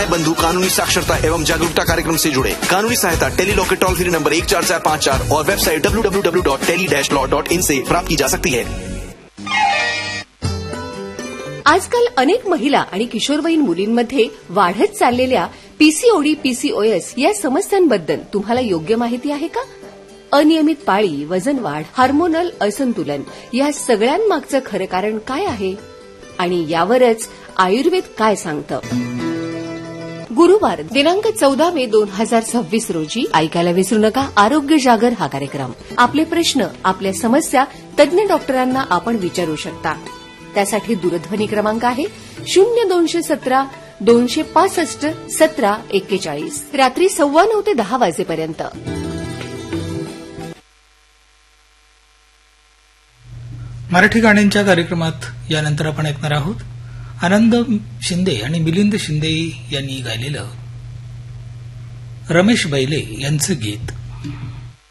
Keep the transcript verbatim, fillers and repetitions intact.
न्याय बंधु कानूनी साक्षरता एवं जागरूकता कार्यक्रम से जुड़े। कानूनी सहायता टेली लॉ के टोल फ्री नंबर एक चार चार पाँच चार और website W W W dot tele dash law dot in से प्राप्त की जा सकती है। आजकाल अनेक महिला आणि किशोरवयीन मुलींमध्ये वाढत चाललेल्या पीसीओडी पीसीओएस या समस्यांबद्दल तुम्हाला योग्य माहिती आहे का? अनियमित पाळी, वजन वाढ, हार्मोनल असंतुलन या सगळ्यांमागचं खरं कारण काय आहे आणि यावरच आयुर्वेद काय सांगतं? गुरुवार दिनांक चौदा मे दोन हजार सव्वीस रोजी ऐकायला विसरू नका आरोग्य जागर हा कार्यक्रम. आपले प्रश्न, आपल्या समस्या तज्ज्ञ डॉक्टरांना आपण विचारू शकता. त्यासाठी दूरध्वनी क्रमांक आहे शून्य दोनशे सतरा दोनशे पासष्ट सतरा एक्केचाळीस. रात्री सव्वा नऊ ते दहा वाजेपर्यंत. मराठी गाण्यांच्या कार्यक्रमात यानंतर आपण ऐकणार आहोत आनंद शिंदे आणि मिलिंद शिंदे यांनी गायलेलं रमेश बैले यांचं गीत.